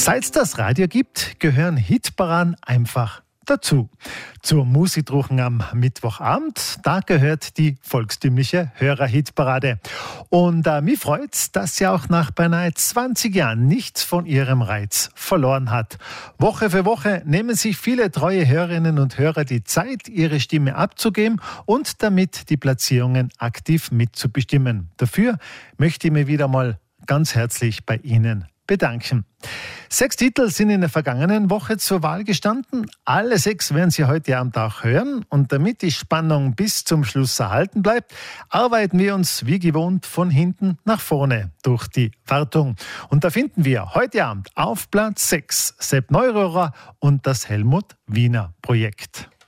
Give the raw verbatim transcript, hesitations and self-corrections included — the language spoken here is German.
Seit es das Radio gibt, gehören Hitparaden einfach dazu. Zur Musikdruchen am Mittwochabend, da gehört die volkstümliche Hörerhitparade. Und äh, mich freut's, dass sie auch nach beinahe zwanzig Jahren nichts von ihrem Reiz verloren hat. Woche für Woche nehmen sich viele treue Hörerinnen und Hörer die Zeit, ihre Stimme abzugeben und damit die Platzierungen aktiv mitzubestimmen. Dafür möchte ich mich wieder mal ganz herzlich bei Ihnen bedanken. Sechs Titel sind in der vergangenen Woche zur Wahl gestanden. Alle sechs werden Sie heute Abend auch hören. Und damit die Spannung bis zum Schluss erhalten bleibt, arbeiten wir uns wie gewohnt von hinten nach vorne durch die Wartung. Und da finden wir heute Abend auf Platz sechs Sepp Neururer und das Helmut Wiener Projekt.